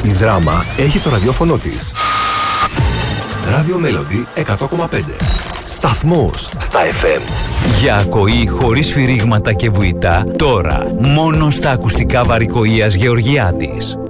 Η Δράμα έχει το ραδιόφωνο της. Radio Melody 100,5. Σταθμός στα FM. Για ακοή χωρίς σφυρίγματα και βουητά, τώρα μόνο στα ακουστικά Βαρικοΐας Γεωργιάδης.